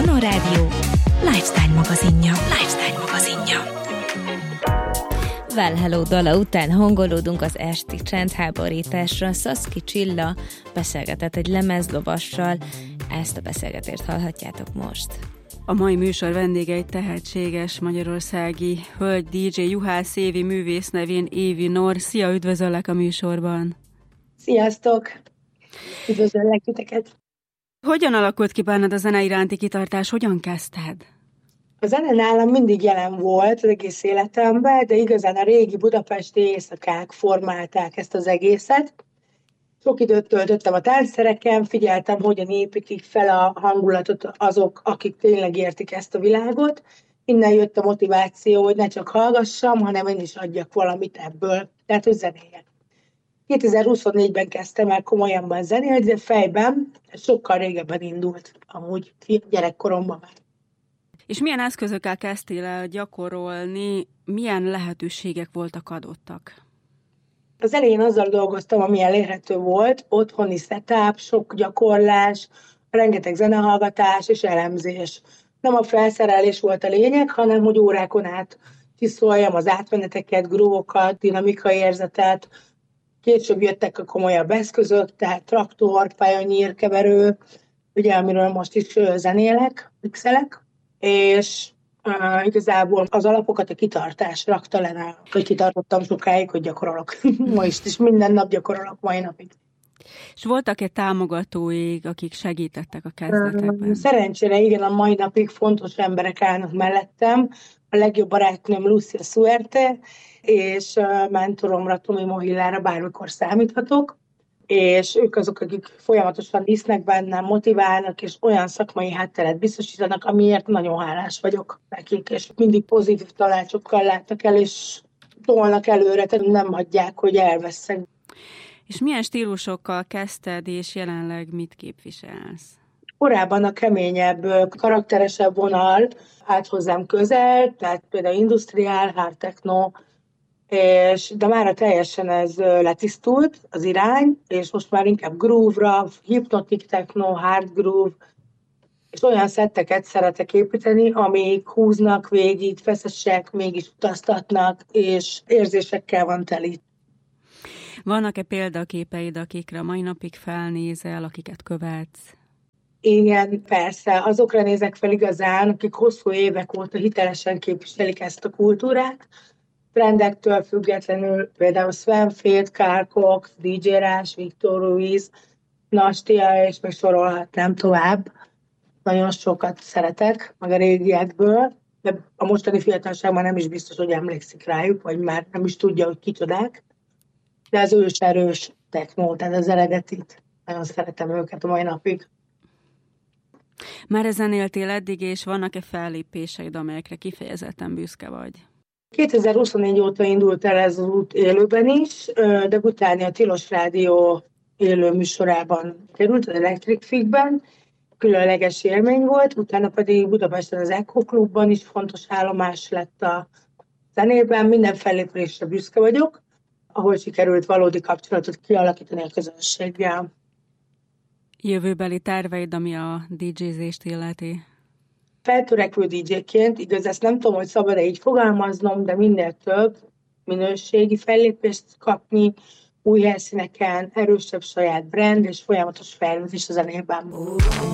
Manó Rádió Lifestyle magazinja. Well Hello dala után hangolódunk az esti csendháborításra. Szaszki Csilla beszélgetett egy lemezlovassal, ezt a beszélgetést hallhatjátok most. A mai műsor vendége egy tehetséges magyarországi hölgy DJ, Juhász Évi, művész nevén Évi Nor. Szia, üdvözöllek a műsorban! Sziasztok! Üdvözöllek titeket! Hogyan alakult ki benned a zene iránti kitartás? Hogyan kezdted? A zene nálam mindig jelen volt az egész életemben, de igazán a régi budapesti éjszakák formálták ezt az egészet. Sok időt töltöttem a tánctereken, figyeltem, hogyan építik fel a hangulatot azok, akik tényleg értik ezt a világot. Innen jött a motiváció, hogy ne csak hallgassam, hanem én is adjak valamit ebből, tehát hogy zenéljek. 2024-ben kezdtem el komolyan zenélni, de fejben sokkal régebben indult, amúgy gyerekkoromban már. És milyen eszközökkel kezdtél el gyakorolni, milyen lehetőségek voltak adottak? Az elején azzal dolgoztam, ami elérhető volt, otthoni setup, sok gyakorlás, rengeteg zenehallgatás és elemzés. Nem a felszerelés volt a lényeg, hanem hogy órákon át csiszоljam az átmeneteket, groovokat, dinamikai érzetet. Később jöttek a komolyabb eszközök, tehát traktor, pioneer, keverő, ugye amiről most is zenélek, mixelek, és igazából az alapokat a kitartás rakta le, hogy kitartottam sokáig, hogy gyakorolok. Ma is minden nap gyakorolok mai napig. És voltak-e támogatóik, akik segítettek a kezdetekben? Szerencsére igen, a mai napig fontos emberek állnak mellettem. A legjobb barátnőm Lucia Suerte, és mentoromra, Tomi Mohillára bármikor számíthatok, és ők azok, akik folyamatosan hisznek bennem, motiválnak, és olyan szakmai hátteret biztosítanak, amiért nagyon hálás vagyok nekik, és mindig pozitív tanácsokkal látnak el, és tolnak előre, tehát nem hagyják, hogy elveszek. És milyen stílusokkal kezdted, és jelenleg mit képviselsz? Korábban a keményebb, karakteresebb vonal állt hozzám közel, tehát például industriál, hard techno, de mára teljesen ez letisztult az irány, és most már inkább groove-ra, hypnotic techno, hard groove, és olyan szetteket szeretek építeni, amik húznak végig, feszesek, mégis utaztatnak, és érzésekkel van teli. Vannak-e példaképeid, akikre a mai napig felnézel, akiket követsz? Igen, persze. Azokra nézek fel igazán, akik hosszú évek óta hitelesen képviselik ezt a kultúrát. Trendektől függetlenül például Sven Feth, Carl Cox, DJ Rás, Viktor Ruiz, Nastia, és még sorolhatnám tovább. Nagyon sokat szeretek, meg a régiekből, de a mostani fiatalság már nem is biztos, hogy emlékszik rájuk, vagy már nem is tudja, hogy kicsodák. De az őserős technó, tehát az eredetit, nagyon szeretem őket a mai napig. Már ezen éltél eddig, és vannak-e fellépéseid, amelyekre kifejezetten büszke vagy? 2024 óta indult el ez az út élőben is, de utána a Tilos Rádió élő műsorában került, az Electric Figben, különleges élmény volt, utána pedig Budapesten az Echo Klubban is fontos állomás lett a zenében, minden fellépésre büszke vagyok, ahol sikerült valódi kapcsolatot kialakítani a közönséggel. Jövőbeli terveid, ami a DJ-zést illeti? Feltörekvő DJ-ként, igaz, ezt nem tudom, hogy szabad-e így fogalmaznom, de minél több minőségi fellépést kapni, új helyszíneken, erősebb saját brand és folyamatos fejlődés a zenében.